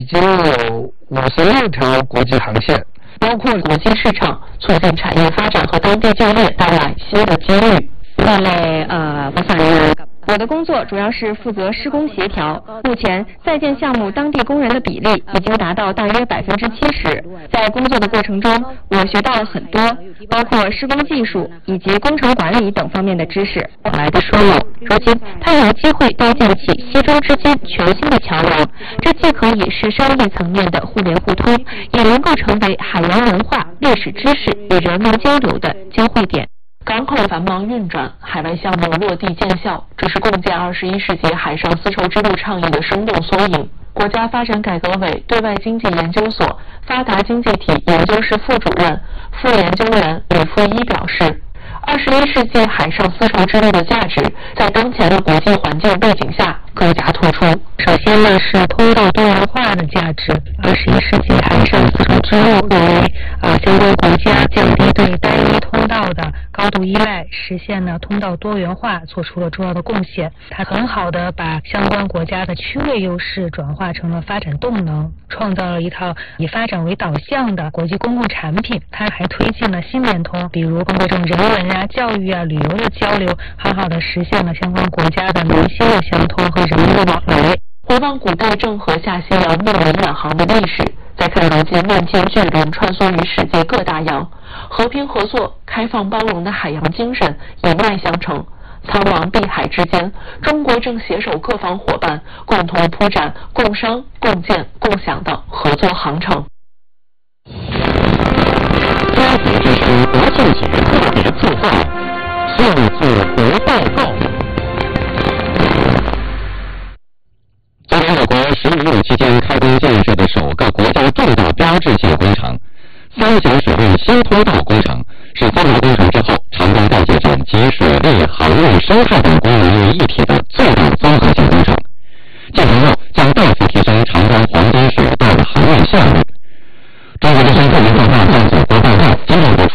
已经有56条国际航线， 包括国际市场，促进产业发展和当地就业带来新的机遇。 我的工作主要是负责施工协调。目前在建项目当地工人的比例已经达到大约70%。在工作的过程中，我学到了很多，包括施工技术以及工程管理等方面的知识。 来的说了，如今他有机会搭建起西中之间全新的桥梁，这既可以是商业层面的互联互通，也能够成为海洋文化、历史知识与人文交流的交汇点。港口繁忙运转，海外项目落地见效，这是共建21世纪海上丝绸之路倡议的生动缩影。国家发展改革委对外经济研究所发达经济体研究室副主任、副研究员李富一表示，21世纪海上丝绸之路的价值在当前的国际环境背景下更加突出。 首先呢是通道多元化的价值。21世纪海上丝绸之路为相关国家降低对单一通道的高度依赖，实现呢通道多元化做出了重要的贡献。它很好的把相关国家的区位优势转化成了发展动能，创造了一套以发展为导向的国际公共产品。它还推进了新联通，比如通过这种人文啊、教育啊、旅游的交流，好好的实现了相关国家的民心的相通和人民的往来。 回望古代郑和下西洋贸易远航的历史，再看如今漫天巨轮穿梭于世界各大洋，和平合作、开放包容的海洋精神一脉相承。苍茫碧海之间，中国正携手各方伙伴，共同铺展共商、共建、共享的合作航程。 家族之书国庆节特别策划，孝子国报告。今年我国15日期间开工建设的首个国家重大标志性工程——三峡水利新通道工程，是三峡工程之后长江代谢站集水利、航运、生态等功能于一体的